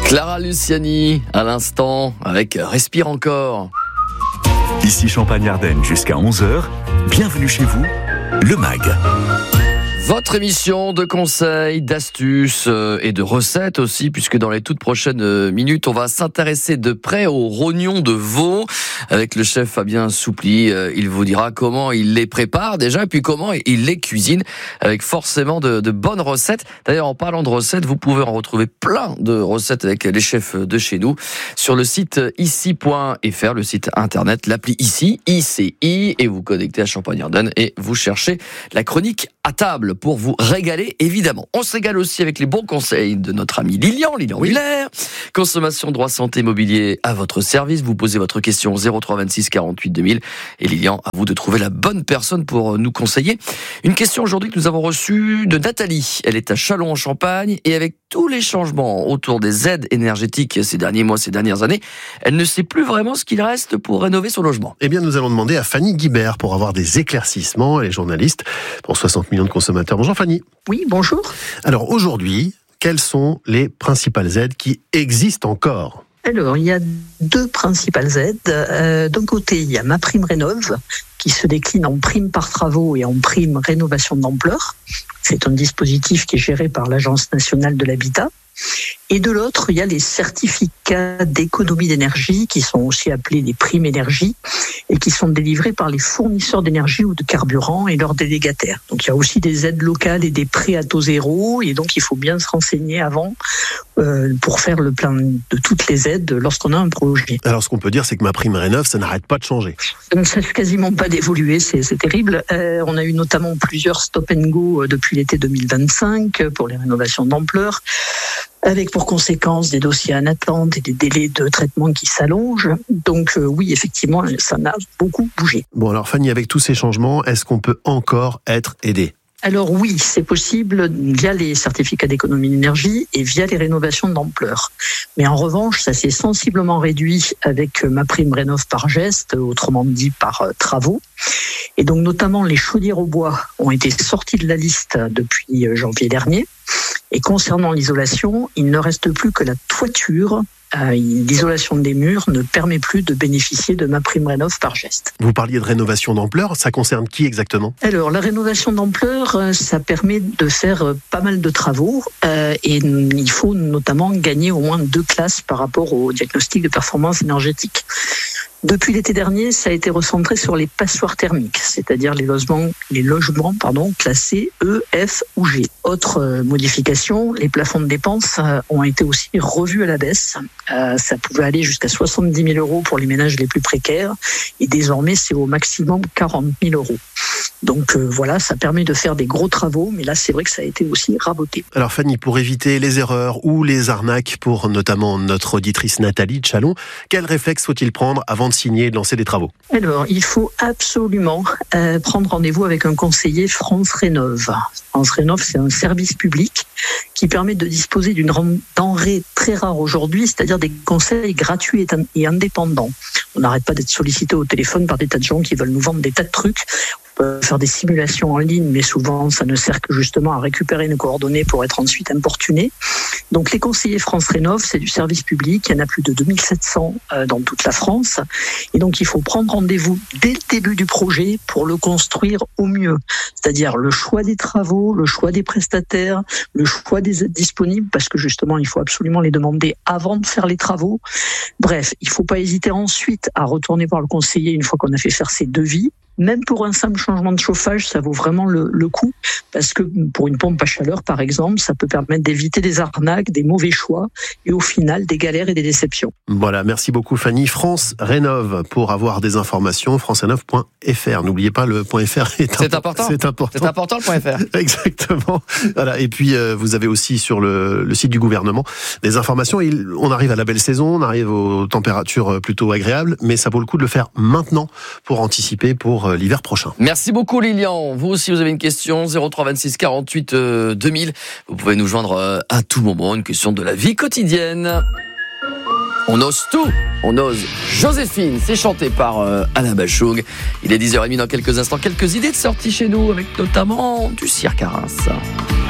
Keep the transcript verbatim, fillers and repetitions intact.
Clara Luciani, à l'instant, avec Respire encore. Ici Champagne-Ardenne jusqu'à onze heures. Bienvenue chez vous, le M A G. Votre émission de conseils, d'astuces et de recettes aussi, puisque dans les toutes prochaines minutes, on va s'intéresser de près aux rognons de veau avec le chef Fabien Soupli. Il vous dira comment il les prépare déjà, et puis comment il les cuisine, avec forcément de, de bonnes recettes. D'ailleurs, en parlant de recettes, vous pouvez en retrouver plein de recettes avec les chefs de chez nous sur le site ici point f r, le site internet, l'appli Ici, I C I, et vous connectez à Champagne-Ardenne et vous cherchez la chronique à table pour vous régaler, évidemment. On se régale aussi avec les bons conseils de notre ami Lilian, Lilian oui. Muller. Consommation, droit, santé, immobilier à votre service. Vous posez votre question au zéro trois vingt-six quarante-huit deux mille. Et Lilian, à vous de trouver la bonne personne pour nous conseiller. Une question aujourd'hui que nous avons reçue de Nathalie. Elle est à Châlons en Champagne et avec tous les changements autour des aides énergétiques ces derniers mois, ces dernières années, elle ne sait plus vraiment ce qu'il reste pour rénover son logement. Eh bien, nous allons demander à Fanny Guibert pour avoir des éclaircissements. Elle est journaliste pour soixante millions de consommateurs. Bonjour Fanny. Oui, bonjour. Alors aujourd'hui, quelles sont les principales aides qui existent encore ? Alors, il y a deux principales aides. Euh, d'un côté, il y a MaPrimeRénov', qui se décline en prime par travaux et en prime rénovation d'ampleur. C'est un dispositif qui est géré par l'Agence nationale de l'habitat. Et de l'autre, il y a les certificats d'économie d'énergie, qui sont aussi appelés les primes énergie, et qui sont délivrés par les fournisseurs d'énergie ou de carburant et leurs délégataires. Donc il y a aussi des aides locales et des prêts à taux zéro, et donc il faut bien se renseigner avant euh, pour faire le plein de toutes les aides lorsqu'on a un projet. Alors ce qu'on peut dire, c'est que MaPrimeRénov', ça n'arrête pas de changer. Ça ne cesse quasiment pas d'évoluer, c'est, c'est terrible. Euh, on a eu notamment plusieurs stop and go depuis l'été deux mille vingt-cinq pour les rénovations d'ampleur, avec pour conséquence des dossiers en attente et des délais de traitement qui s'allongent. Donc euh, oui, effectivement, ça a beaucoup bougé. Bon alors Fanny, avec tous ces changements, est-ce qu'on peut encore être aidé ? Alors oui, c'est possible via les certificats d'économie d'énergie et via les rénovations d'ampleur. Mais en revanche, ça s'est sensiblement réduit avec MaPrimeRénov' par geste, autrement dit par euh, travaux. Et donc notamment les chaudières au bois ont été sorties de la liste depuis janvier dernier. Et concernant l'isolation, il ne reste plus que la toiture. Euh, l'isolation des murs ne permet plus de bénéficier de MaPrimeRénov' par geste. Vous parliez de rénovation d'ampleur, ça concerne qui exactement ? Alors, la rénovation d'ampleur, ça permet de faire pas mal de travaux euh, et il faut notamment gagner au moins deux classes par rapport au diagnostic de performance énergétique. Depuis l'été dernier, ça a été recentré sur les passoires thermiques, c'est-à-dire les logements, les logements pardon, classés E, F ou G. Autre euh, modification, les plafonds de dépenses euh, ont été aussi revus à la baisse. Euh, ça pouvait aller jusqu'à soixante-dix mille euros pour les ménages les plus précaires et désormais c'est au maximum quarante mille euros. Donc euh, voilà, ça permet de faire des gros travaux, mais là c'est vrai que ça a été aussi raboté. Alors Fanny, pour éviter les erreurs ou les arnaques pour notamment notre auditrice Nathalie de Châlons, quel réflexe faut-il prendre avant de signer et de lancer des travaux ? Alors, il faut absolument euh, prendre rendez-vous avec un conseiller France Rénov'. France Rénov', c'est un service public qui permet de disposer d'une denrée très rare aujourd'hui, c'est-à-dire des conseils gratuits et indépendants. On n'arrête pas d'être sollicité au téléphone par des tas de gens qui veulent nous vendre des tas de trucs. On peut faire des simulations en ligne, mais souvent, ça ne sert que justement à récupérer nos coordonnées pour être ensuite importuné. Donc, les conseillers France Rénov', c'est du service public. Il y en a plus de deux mille sept cents dans toute la France. Et donc, il faut prendre rendez-vous dès le début du projet pour le construire au mieux. C'est-à-dire le choix des travaux, le choix des prestataires, le choix des aides disponibles, parce que justement, il faut absolument les demander avant de faire les travaux. Bref, il ne faut pas hésiter ensuite à retourner voir le conseiller une fois qu'on a fait faire ses devis. Même pour un simple changement de chauffage, ça vaut vraiment le, le coup, parce que pour une pompe à chaleur, par exemple, ça peut permettre d'éviter des arnaques, des mauvais choix, et au final, des galères et des déceptions. Voilà, merci beaucoup Fanny. France Rénov', pour avoir des informations, france rénov point f r. N'oubliez pas, le .fr est, c'est important. C'est important. C'est important le .fr. Exactement. Voilà. Et puis, euh, vous avez aussi sur le, le site du gouvernement des informations. Il, on arrive à la belle saison, on arrive aux températures plutôt agréables, mais ça vaut le coup de le faire maintenant pour anticiper pour l'hiver prochain. Merci beaucoup Lilian. Vous aussi vous avez une question, zéro trois vingt-six quarante-huit deux mille. Vous pouvez nous joindre à tout moment, une question de la vie quotidienne. On ose tout, on ose Joséphine, c'est chanté par euh, Alain Bachung. Il est dix heures trente dans quelques instants, quelques idées de sortie chez nous avec notamment du cirque à Reims.